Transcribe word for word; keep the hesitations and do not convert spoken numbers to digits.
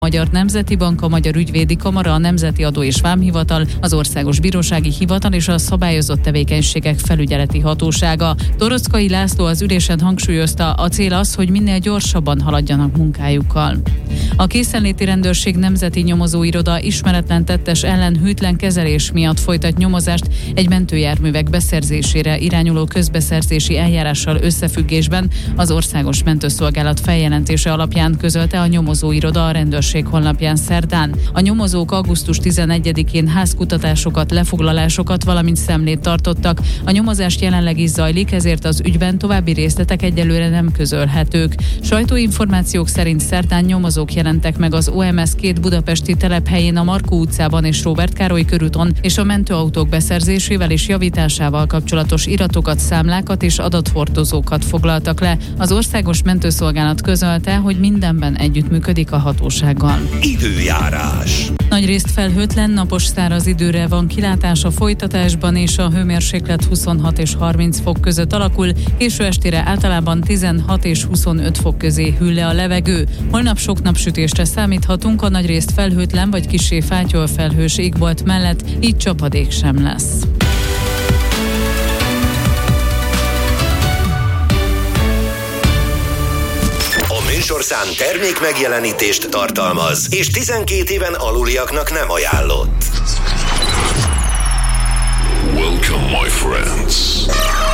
Magyar Nemzeti Bank, a Magyar Ügyvédi Kamara, a Nemzeti Adó és Vámhivatal, az Országos Bírósági Hivatal és a Szabályozott Tevékenységek Felügyeleti Hatósága. Torockai László az ülésen hangsúlyozta, a cél az, hogy minél gyorsabban haladjanak munkájukkal. A Készenléti Rendőrség Nemzeti Nyomozóiroda ismeretlen tettes ellen hűtlen kezelés miatt folytat nyomozást egy mentőjárművek beszerzésére irányuló közbeszerzési eljárással összefüggésben. Az Országos Mentőszolgálat feljelentése alapján közölte a nyomozóiroda a rendőrség honlapján szerdán. A nyomozók augusztus tizenegyedikén házkutatásokat, lefoglalásokat, valamint szemlét tartottak. A nyomozás jelenleg is zajlik, ezért az ügyben további részletek egyelőre nem közölhetők. Sajtóinformációk szerint szerdán nyomozók jelentek meg az o em es két budapesti telephelyén, a Markó utcában és Róbert Károly körúton, és a mentőautók beszerzésével és javításával kapcsolatos iratokat, számlákat és adathordozókat foglaltak le. Az Országos Mentőszolgálat közölte, hogy mindenben együttműködik a hatósággal. Időjárás. Nagyrészt felhőtlen, napos száraz időre van kilátás a folytatásban, és a hőmérséklet huszonhat és harminc fok között alakul, késő estére általában tizenhat és huszonöt fok közé hűl le a levegő. Holnap sok napsütésre számíthatunk, a nagyrészt felhőtlen vagy kissé fátyol felhős égbolt mellett, így csapadék sem lesz. Műsorszám termék megjelenítést tartalmaz, és tizenkét éven aluliaknak nem ajánlott. Welcome, my friends.